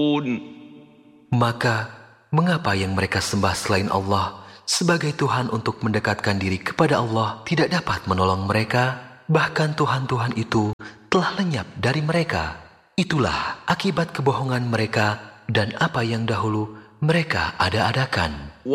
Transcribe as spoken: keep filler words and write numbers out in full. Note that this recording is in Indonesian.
Maka, mengapa yang mereka sembah selain Allah sebagai Tuhan untuk mendekatkan diri kepada Allah tidak dapat menolong mereka? Bahkan Tuhan-Tuhan itu telah lenyap dari mereka. Itulah akibat kebohongan mereka dan apa yang dahulu mereka ada-adakan.